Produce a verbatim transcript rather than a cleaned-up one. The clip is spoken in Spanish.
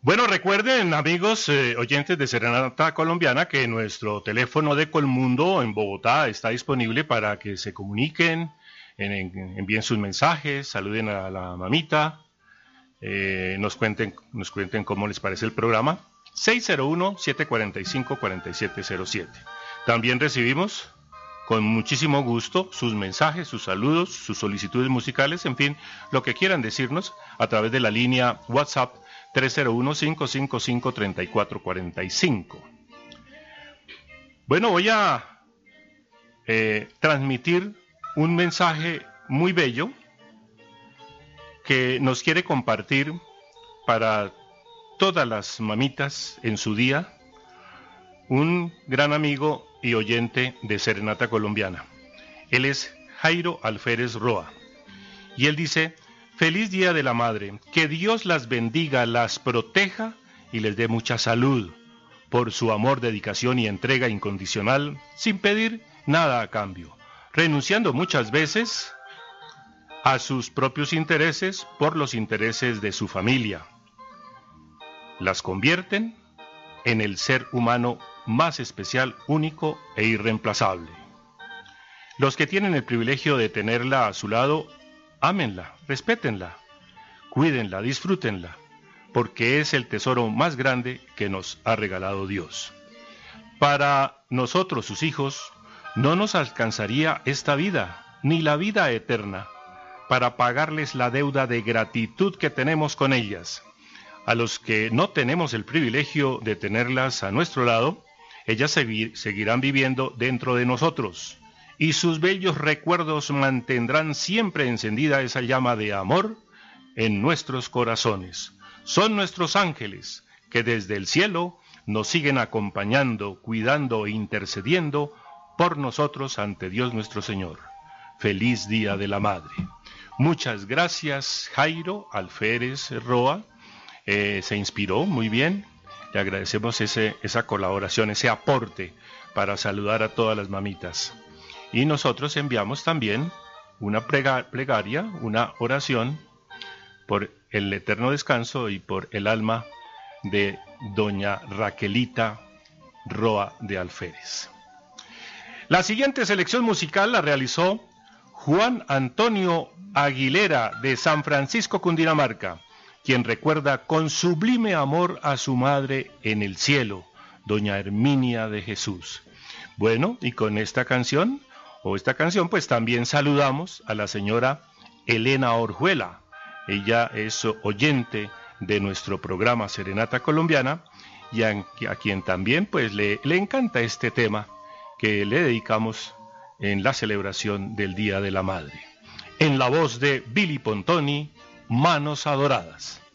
Bueno, recuerden, amigos eh, oyentes de Serenata Colombiana, que nuestro teléfono de Colmundo en Bogotá está disponible para que se comuniquen, en, en, envíen sus mensajes, saluden a la mamita, eh, nos cuenten, nos cuenten cómo les parece el programa. seis cero uno, siete cuatro cinco, cuatro siete cero siete. También recibimos con muchísimo gusto sus mensajes, sus saludos, sus solicitudes musicales, en fin, lo que quieran decirnos a través de la línea WhatsApp tres cero uno, cinco cinco cinco, tres cuatro cuatro cinco. Bueno, voy a eh, transmitir un mensaje muy bello que nos quiere compartir para todas las mamitas en su día, un gran amigo y oyente de Serenata Colombiana. Él es Jairo Alférez Roa, y él dice: feliz Día de la Madre, que Dios las bendiga, las proteja y les dé mucha salud, por su amor, dedicación y entrega incondicional, sin pedir nada a cambio, renunciando muchas veces a sus propios intereses por los intereses de su familia. Las convierten en el ser humano más especial, único e irreemplazable. Los que tienen el privilegio de tenerla a su lado, ámenla, respétenla, cuídenla, disfrútenla, porque es el tesoro más grande que nos ha regalado Dios. Para nosotros, sus hijos, no nos alcanzaría esta vida, ni la vida eterna, para pagarles la deuda de gratitud que tenemos con ellas. A los que no tenemos el privilegio de tenerlas a nuestro lado, ellas segui- seguirán viviendo dentro de nosotros, y sus bellos recuerdos mantendrán siempre encendida esa llama de amor en nuestros corazones. Son nuestros ángeles, que desde el cielo nos siguen acompañando, cuidando e intercediendo por nosotros ante Dios nuestro Señor. Feliz Día de la Madre. Muchas gracias, Jairo Alférez Roa. Eh, se inspiró muy bien. Le agradecemos ese, esa colaboración, ese aporte para saludar a todas las mamitas. Y nosotros enviamos también una plegaria, una oración por el eterno descanso y por el alma de doña Raquelita Roa de Alférez. La siguiente selección musical la realizó Juan Antonio Aguilera de San Francisco, Cundinamarca, quien recuerda con sublime amor a su madre en el cielo, doña Herminia de Jesús. Bueno, y con esta canción, o esta canción, pues también saludamos a la señora Elena Orjuela. Ella es oyente de nuestro programa Serenata Colombiana, y a, a quien también pues le, le encanta este tema que le dedicamos en la celebración del Día de la Madre. En la voz de Billy Pontoni, Manos Adoradas.